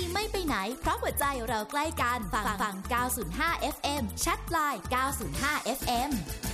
ไม่ไปไหนเพราะหัวใจเราใกล้กันฟัง905 FM แชทไลน์905 FM